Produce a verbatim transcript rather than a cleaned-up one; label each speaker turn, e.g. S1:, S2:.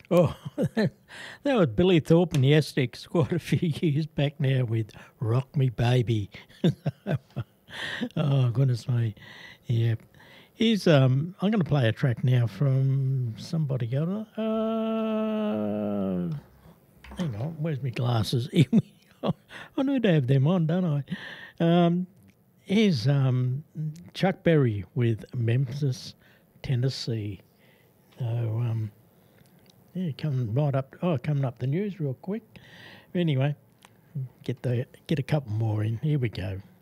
S1: Oh, that was Billy Thorpe and the Aztecs quite a few years back now with "Rock Me Baby." Oh goodness me, yeah. Here's um, I'm going to play a track now from somebody. Go, uh, hang on, where's my glasses? I need to have them on, don't I? Um, here's um, Chuck Berry with Memphis, Tennessee. So um, yeah, coming right up. Oh, coming up the news real quick. Anyway, get the get a couple more in. Here we go.